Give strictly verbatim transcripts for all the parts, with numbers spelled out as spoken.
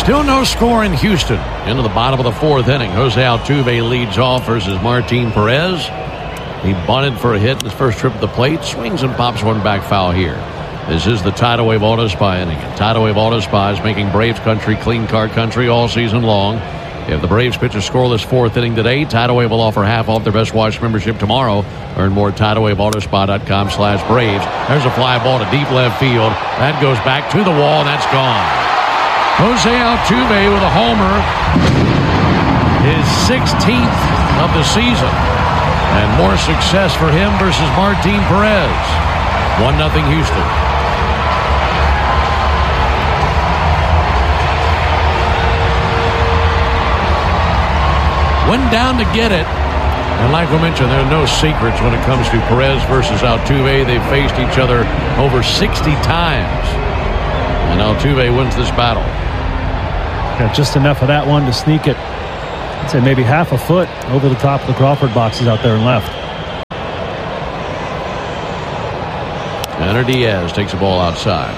Still no score in Houston. Into the bottom of the fourth inning. Jose Altuve leads off versus Martin Perez. He bunted for a hit in his first trip to the plate. Swings and pops one back foul here. This is the Tidal Wave Auto Spa inning. And Tidal Wave Auto Spa is making Braves country clean car country all season long. If the Braves pitch a scoreless fourth inning today, Tidal Wave will offer half off their Best Wash membership tomorrow. Learn more at tidal wave auto spa dot com slash Braves. There's a fly ball to deep left field. That goes back to the wall, and that's gone. Jose Altuve with a homer. His sixteenth of the season. And more success for him versus Martin Perez. one nothing Houston. Went down to get it. And like we mentioned, there are no secrets when it comes to Perez versus Altuve. They've faced each other over sixty times. And Altuve wins this battle. Got just enough of that one to sneak it. I'd say maybe half a foot over the top of the Crawford boxes out there and left. Enter Diaz takes the ball outside.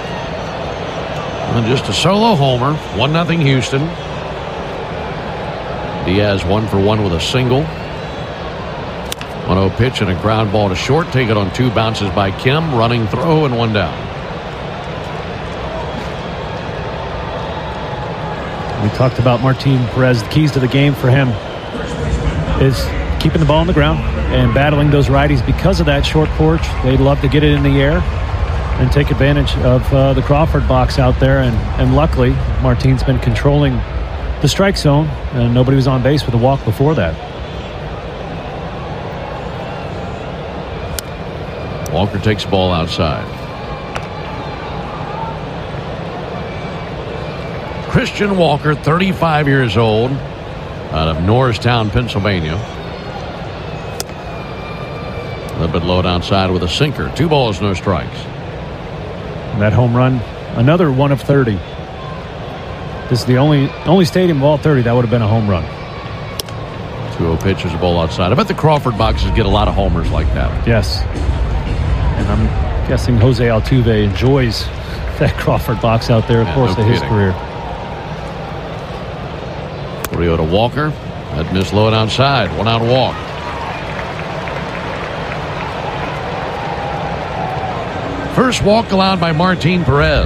And just a solo homer. one nothing Houston. Diaz one for one with a single. one oh pitch and a ground ball to short. Take it on two bounces by Kim. Running throw and one down. We talked about Martin Perez. The keys to the game for him is keeping the ball on the ground and battling those righties because of that short porch. They'd love to get it in the air and take advantage of uh, the Crawford box out there. And, and luckily, Martin's been controlling the strike zone, and nobody was on base with a walk before that. Walker takes the ball outside. Christian Walker, thirty-five years old, out of Norristown, Pennsylvania. A little bit low downside with a sinker. Two balls, no strikes. And that home run, another one of thirty. This is the only only stadium of all thirty that would have been a home run. two oh pitch is a ball outside. I bet the Crawford boxes get a lot of homers like that. Yes. And I'm guessing Jose Altuve enjoys that Crawford box out there, of yeah, course, no of his kidding. career. Rio to Walker. That missed low and outside. One out walk. First walk allowed by Martin Perez.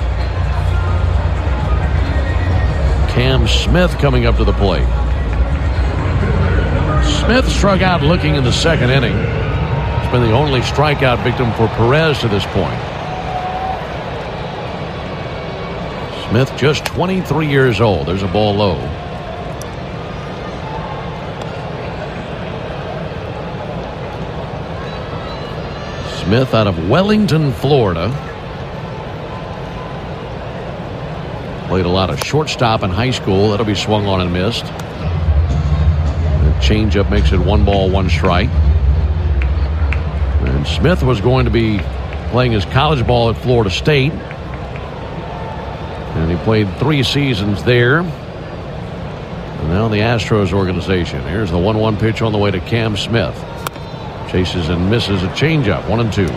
Cam Smith coming up to the plate. Smith struck out looking in the second inning. It's been the only strikeout victim for Perez to this point. Smith just twenty-three years old. There's a ball low. Smith out of Wellington, Florida. Played a lot of shortstop in high school. That'll be swung on and missed. The changeup makes it one ball, one strike. And Smith was going to be playing his college ball at Florida State. And he played three seasons there. And now the Astros organization. Here's the one one pitch on the way to Cam Smith. Chases and misses a changeup. One and two.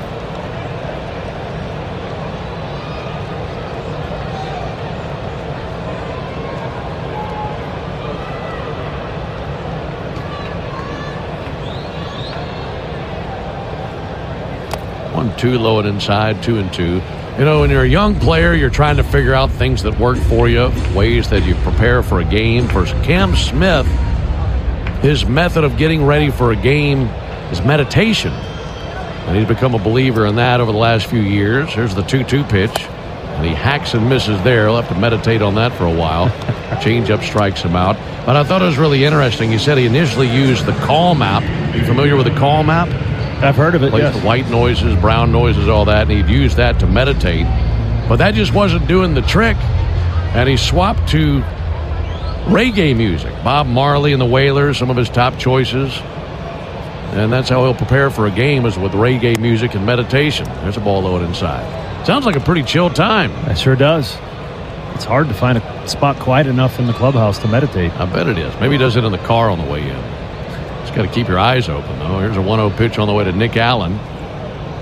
One two low and inside. Two and two. You know, when you're a young player, you're trying to figure out things that work for you, ways that you prepare for a game. For Cam Smith, his method of getting ready for a game is meditation. And he's become a believer in that over the last few years. Here's the two two pitch. And he hacks and misses there. He'll have to meditate on that for a while. Changeup strikes him out. But I thought it was really interesting. He said he initially used the Calm app. Are you familiar with the Calm app? I've heard of it, Plays yes. the white noises, brown noises, all that. And he'd use that to meditate. But that just wasn't doing the trick. And he swapped to reggae music. Bob Marley and the Wailers, some of his top choices. And that's how he'll prepare for a game, is with reggae music and meditation. There's a ball low inside. Sounds like a pretty chill time. It sure does. It's hard to find a spot quiet enough in the clubhouse to meditate. I bet it is. Maybe he does it in the car on the way in. Just got to keep your eyes open, though. Here's a one oh pitch on the way to Nick Allen.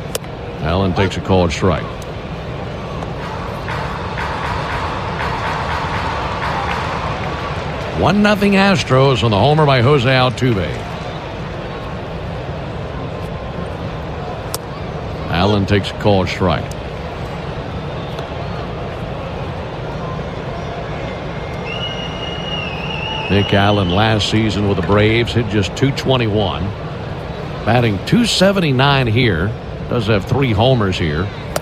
Allen takes a called strike. one nothing Astros on the homer by Jose Altuve. Allen takes a called strike. Nick Allen last season with the Braves hit just two twenty-one. Batting two seventy-nine here. Does have three homers here.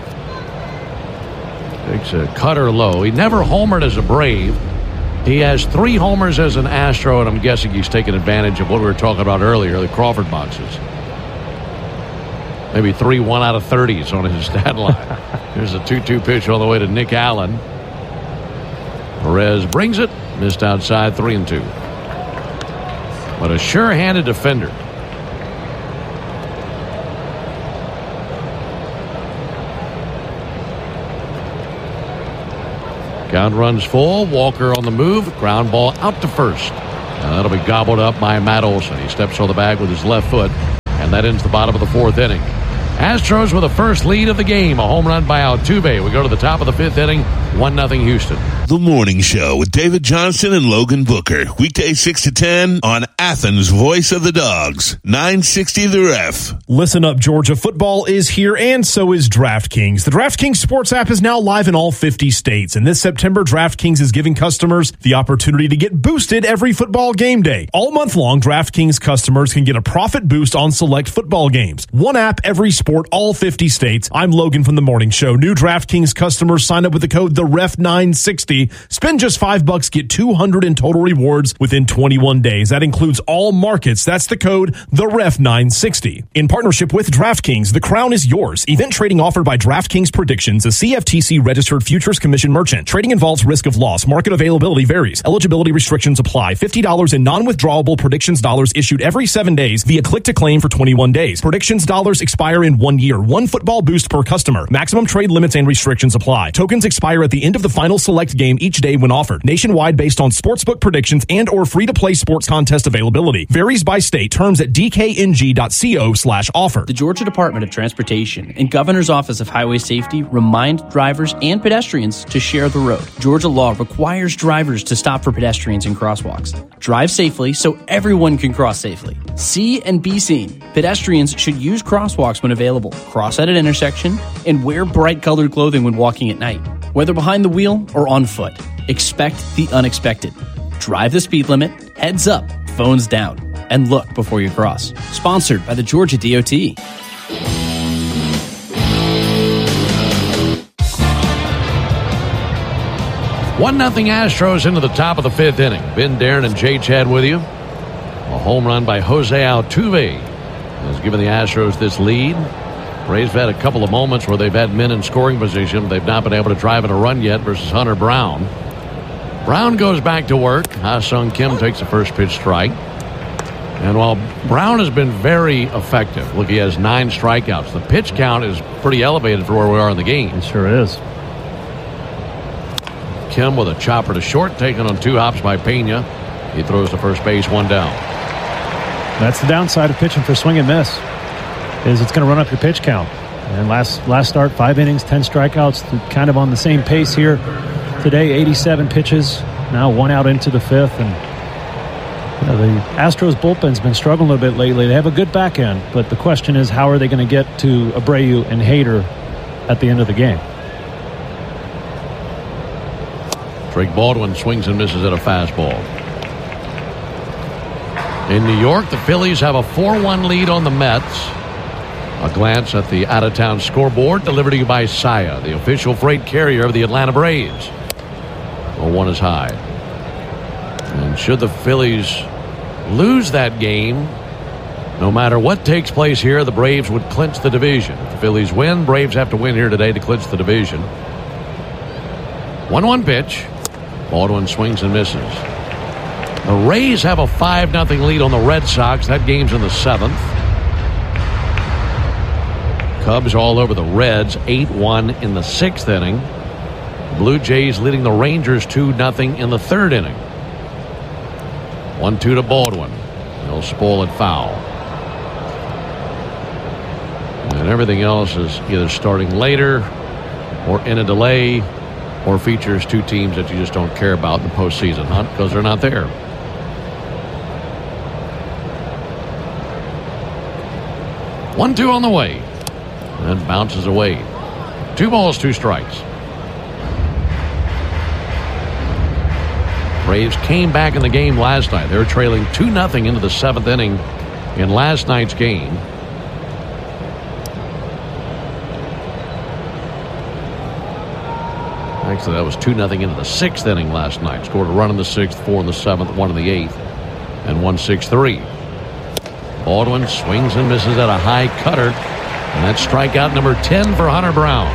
Takes a cutter low. He never homered as a Brave. He has three homers as an Astro, and I'm guessing he's taking advantage of what we were talking about earlier, the Crawford boxes. Maybe three one out of thirties on his stat line. Here's a two two pitch all the way to Nick Allen. Perez brings it. Missed outside, three and two. But a sure-handed defender. Count runs full. Walker on the move. Ground ball out to first. And that'll be gobbled up by Matt Olson. He steps on the bag with his left foot. And that ends the bottom of the fourth inning. Astros with the first lead of the game. A home run by Altuve. We go to the top of the fifth inning. one nothing Houston. The Morning Show with David Johnson and Logan Booker. Weekdays six to ten on Athens' Voice of the Dogs. nine sixty The Ref. Listen up, Georgia. Football is here, and so is DraftKings. The DraftKings Sports app is now live in all fifty states, and this September, DraftKings is giving customers the opportunity to get boosted every football game day. All month long, DraftKings customers can get a profit boost on select football games. One app, every sport, all fifty states. I'm Logan from The Morning Show. New DraftKings customers sign up with the code the ref nine sixty. Spend just five bucks, get two hundred in total rewards within twenty-one days. That includes all markets. That's the code the ref nine sixty. In partnership with DraftKings, the crown is yours. Event trading offered by DraftKings Predictions, a C F T C registered futures commission merchant. Trading involves risk of loss. Market availability varies. Eligibility restrictions apply. fifty dollars in non-withdrawable Predictions dollars issued every seven days via click to claim for twenty-one days. Predictions dollars expire in one year. One football boost per customer. Maximum trade limits and restrictions apply. Tokens expire at the end of the final select game each day when offered. Nationwide based on sportsbook predictions and or free-to-play sports contest availability. Varies by state. Terms at d k n g dot co slash offer. The Georgia Department of Transportation and Governor's Office of Highway Safety remind drivers and pedestrians to share the road. Georgia law requires drivers to stop for pedestrians in crosswalks. Drive safely so everyone can cross safely. See and be seen. Pedestrians should use crosswalks when available, cross at an intersection, and wear bright-colored clothing when walking at night. Whether behind the wheel or on foot, expect the unexpected. Drive the speed limit, heads up, phones down, and look before you cross. Sponsored by the Georgia D O T. one nothing Astros into the top of the fifth inning. Ben Darren and Jay Chad with you. A home run by Jose Altuve has given the Astros this lead. Braves have had a couple of moments where they've had men in scoring position. They've not been able to drive in a run yet versus Hunter Brown. Brown goes back to work. Ha-Sung Kim takes the first pitch strike. And while Brown has been very effective, look, he has nine strikeouts. The pitch count is pretty elevated for where we are in the game. It sure is. Kim with a chopper to short, taken on two hops by Pena. He throws to first base, one down. That's the downside of pitching for swing and miss, is it's going to run up your pitch count. And last last start, five innings, ten strikeouts, kind of on the same pace here today. eighty-seven pitches, now one out into the fifth. And you know, the Astros bullpen's been struggling a little bit lately. They have a good back end, but the question is, how are they going to get to Abreu and Hader at the end of the game? Drake Baldwin swings and misses at a fastball. In New York, the Phillies have a four one lead on the Mets. A glance at the out-of-town scoreboard delivered to you by Saia, the official freight carrier of the Atlanta Braves. oh one is high. And should the Phillies lose that game, no matter what takes place here, the Braves would clinch the division. If the Phillies win, Braves have to win here today to clinch the division. one one pitch. Baldwin swings and misses. The Rays have a five nothing lead on the Red Sox. That game's in the seventh. Cubs all over the Reds, eight one in the sixth inning. Blue Jays leading the Rangers two nothing in the third inning. one two to Baldwin. They'll spoil it foul. And everything else is either starting later or in a delay or features two teams that you just don't care about in the postseason, huh? Because they're not there. one two on the way. And bounces away. Two balls, two strikes. Braves came back in the game last night. They were trailing two nothing into the seventh inning in last night's game. Actually, that was two nothing into the sixth inning last night. Scored a run in the sixth, four in the seventh, one in the eighth, and won six three. Baldwin swings and misses at a high cutter, and that's strikeout number ten for Hunter Brown.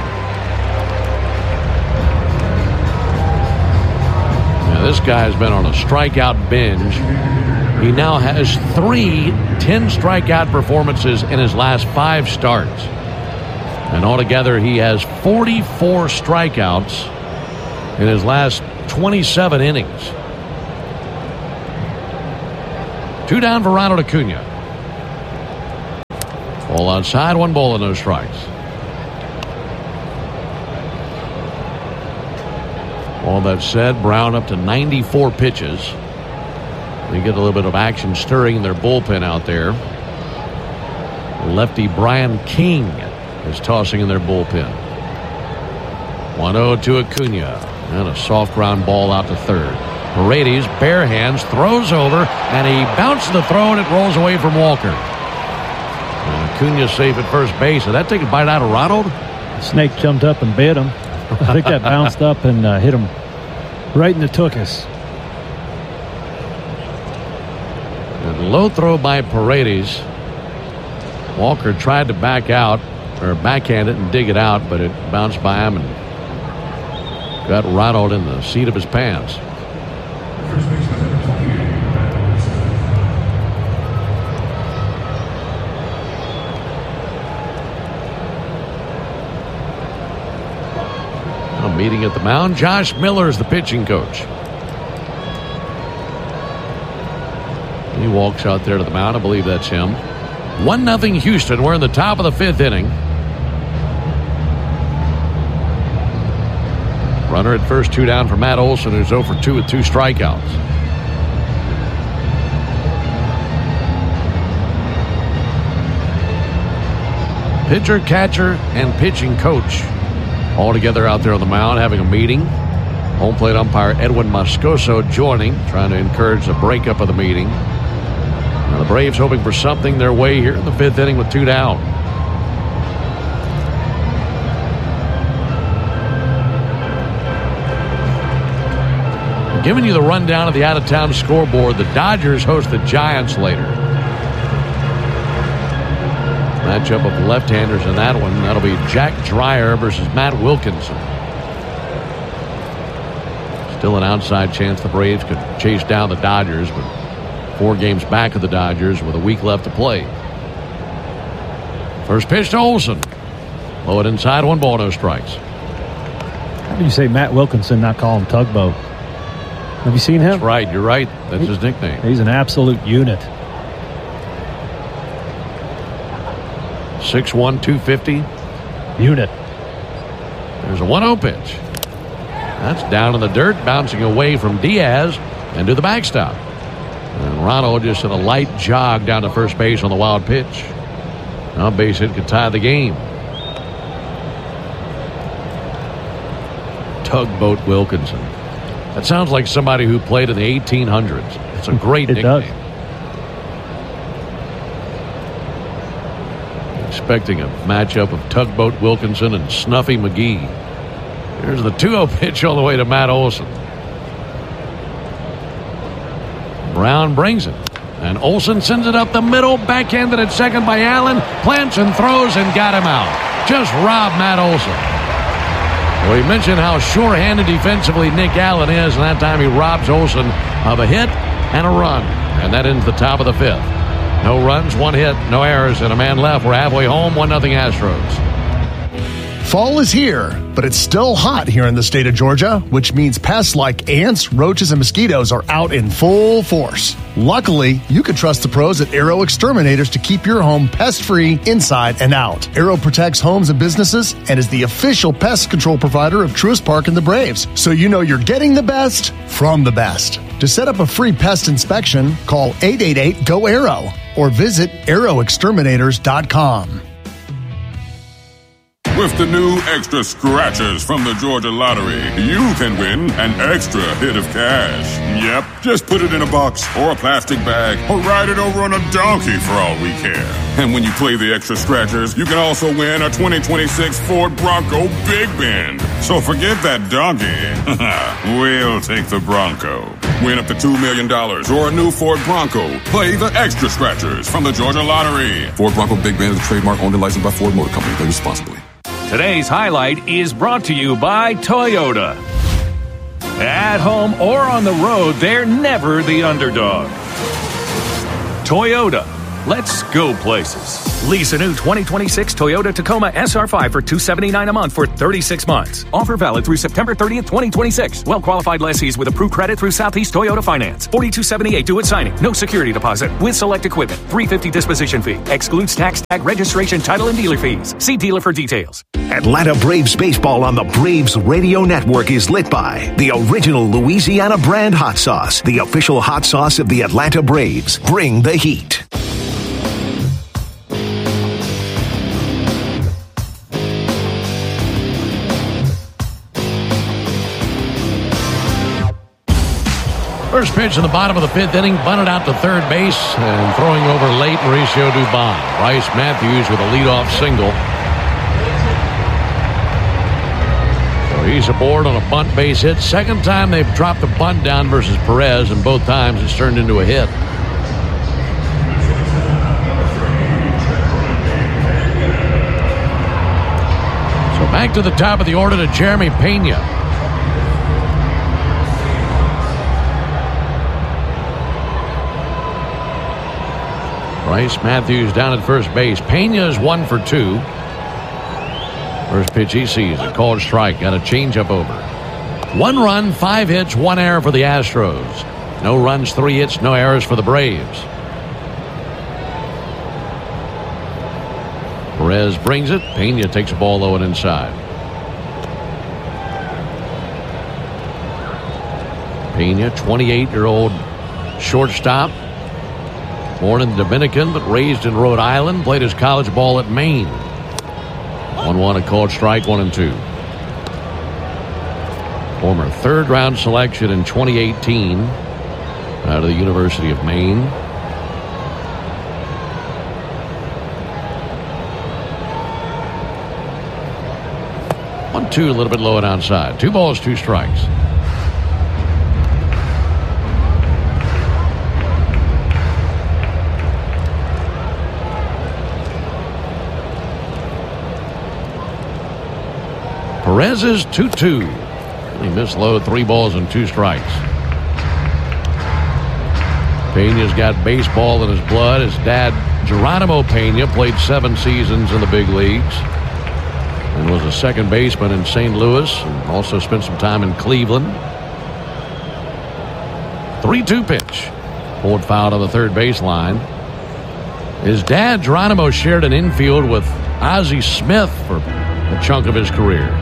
Now, this guy's been on a strikeout binge. He now has three ten strikeout performances in his last five starts. And altogether, he has forty-four strikeouts in his last twenty-seven innings. Two down for Ronald Acuna. All outside, one ball and no strikes. All that said, Brown up to ninety-four pitches. They get a little bit of action stirring in their bullpen out there. Lefty Brian King is tossing in their bullpen. one oh to Acuna. And a soft ground ball out to third. Paredes, bare hands, throws over, and he bounces the throw, and it rolls away from Walker. And Acuna's safe at first base. Did that take a bite out of Ronald? The snake jumped up and bit him. I think that bounced up and uh, hit him right in the tuchus. And low throw by Paredes. Walker tried to back out, or backhand it and dig it out, but it bounced by him and got Ronald in the seat of his pants. A meeting at the mound. Josh Miller is the pitching coach. He walks out there to the mound. I believe that's him. one nothing Houston. We're in the top of the fifth inning. Runner at first, two down for Matt Olson, who's oh for two with two strikeouts. Pitcher, catcher, and pitching coach all together out there on the mound having a meeting. Home plate umpire Edwin Moscoso joining, trying to encourage the breakup of the meeting. Now the Braves hoping for something their way here in the fifth inning with two down. Giving you the rundown of the out-of-town scoreboard. The Dodgers host the Giants later. Matchup of left-handers in that one. That'll be Jack Dreyer versus Matt Wilkinson. Still an outside chance the Braves could chase down the Dodgers, but four games back of the Dodgers with a week left to play. First pitch to Olson. Low it inside, one ball, no strikes. How do you say Matt Wilkinson, not call him Tugboat? Have you seen him? That's right. You're right. That's his nickname. He's an absolute unit. six one, two fifty. Unit. There's a one oh pitch. That's down in the dirt, bouncing away from Diaz and to the backstop. And Ronald just in a light jog down to first base on the wild pitch. Now base hit could tie the game. Tugboat Wilkinson. That sounds like somebody who played in the eighteen hundreds. It's a great it nickname. Does. Expecting a matchup of Tugboat Wilkinson and Snuffy McGee. Here's the two oh pitch all the way to Matt Olson. Brown brings it. And Olson sends it up the middle. Backhanded at second by Allen. Plants and throws and got him out. Just robbed Matt Olson. Well, we mentioned how sure-handed defensively Nick Allen is, and that time he robs Olson of a hit and a run. And that ends the top of the fifth. No runs, one hit, no errors, and a man left. We're halfway home, one nothing Astros. Fall is here, but it's still hot here in the state of Georgia, which means pests like ants, roaches, and mosquitoes are out in full force. Luckily, you can trust the pros at Arrow Exterminators to keep your home pest-free inside and out. Arrow protects homes and businesses and is the official pest control provider of Truist Park and the Braves, so you know you're getting the best from the best. To set up a free pest inspection, call eight eight eight, G O, ARROW or visit arrow exterminators dot com. With the new extra scratchers from the Georgia Lottery, you can win an extra hit of cash. Yep, just put it in a box or a plastic bag or ride it over on a donkey for all we care. And when you play the extra scratchers, you can also win a twenty twenty-six Ford Bronco Big Bend. So forget that donkey. We'll take the Bronco. Win up to two million dollars or a new Ford Bronco. Play the extra scratchers from the Georgia Lottery. Ford Bronco Big Bend is a trademark owned and licensed by Ford Motor Company. Play responsibly. Today's highlight is brought to you by Toyota. At home or on the road, they're never the underdog. Toyota. Let's go places. Lease a new twenty twenty-six Toyota Tacoma S R five for two hundred seventy-nine dollars a month for thirty-six months. Offer valid through September thirtieth, twenty twenty-six. Well-qualified lessees with approved credit through Southeast Toyota Finance. forty-two seventy-eight due at signing. No security deposit with select equipment. three hundred fifty dollars disposition fee. Excludes tax, tag, registration, title, and dealer fees. See dealer for details. Atlanta Braves baseball on the Braves Radio Network is lit by the original Louisiana brand hot sauce, the official hot sauce of the Atlanta Braves. Bring the heat. First pitch in the bottom of the fifth inning, bunted out to third base, and throwing over late, Mauricio Dubon. Bryce Matthews with a leadoff single. So he's aboard on a bunt base hit. Second time they've dropped the bunt down versus Perez, and both times it's turned into a hit. So back to the top of the order to Jeremy Pena. Bryce Matthews down at first base. Pena is one for two. First pitch he sees, a called strike. Got a changeup over. One run, five hits, one error for the Astros. No runs, three hits, no errors for the Braves. Perez brings it. Pena takes a ball low and inside. Pena, twenty-eight-year-old shortstop. Born in the Dominican, but raised in Rhode Island. Played his college ball at Maine. one one, a called strike, one and two. Former third-round selection in twenty eighteen out of the University of Maine. one two, a little bit low and outside. Two balls, two strikes. Perez is two two. He missed low, three balls and two strikes. Pena's got baseball in his blood. His dad, Geronimo Pena, played seven seasons in the big leagues and was a second baseman in Saint Louis and also spent some time in Cleveland. three two pitch. Pulled foul on the third baseline. His dad, Geronimo, shared an infield with Ozzie Smith for a chunk of his career.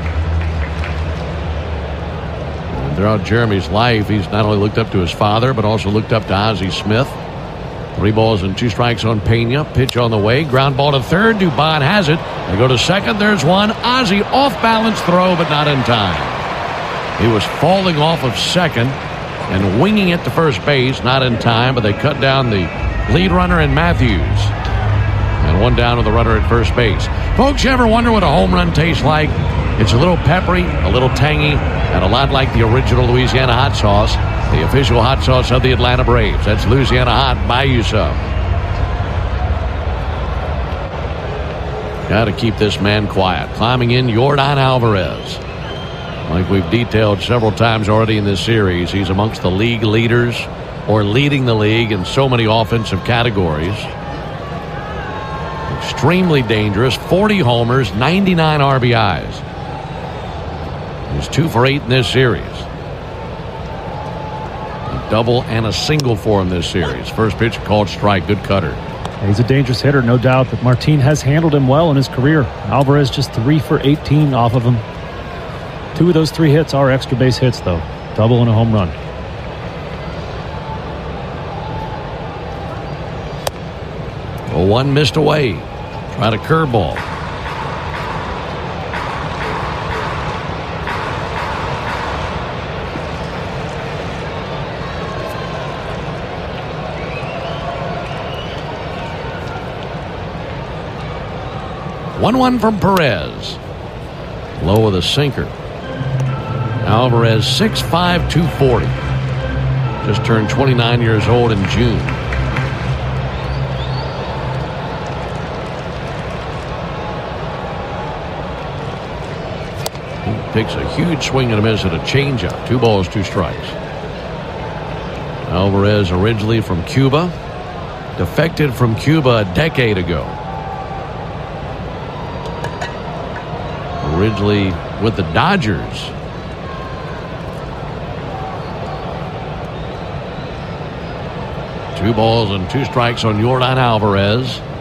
Throughout Jeremy's life, he's not only looked up to his father, but also looked up to Ozzie Smith. Three balls and two strikes on Pena. Pitch on the way. Ground ball to third. Dubon has it. They go to second. There's one. Ozzie off-balance throw, but not in time. He was falling off of second and winging it to first base. Not in time, but they cut down the lead runner in Matthews. And one down with the runner at first base. Folks, you ever wonder what a home run tastes like? It's a little peppery, a little tangy, and a lot like the original Louisiana hot sauce, the official hot sauce of the Atlanta Braves. That's Louisiana Hot. Buy you some. Got to keep this man quiet. Climbing in, Yordan Alvarez. Like we've detailed several times already in this series, he's amongst the league leaders or leading the league in so many offensive categories. Extremely dangerous. forty homers, ninety-nine R B Is. He's two for eight in this series. A double and a single for him this series. First pitch called strike. Good cutter. He's a dangerous hitter, no doubt, but Martin has handled him well in his career. Alvarez just three for eighteen off of him. Two of those three hits are extra base hits, though. Double and a home run. One missed away. Tried a curveball. one one from Perez. Low with a sinker. Alvarez, six five, two forty. Just turned twenty-nine years old in June. He takes a huge swing and a miss at a changeup. Two balls, two strikes. Alvarez, originally from Cuba, defected from Cuba a decade ago. Originally with the Dodgers. Two balls and two strikes on Yordan Alvarez.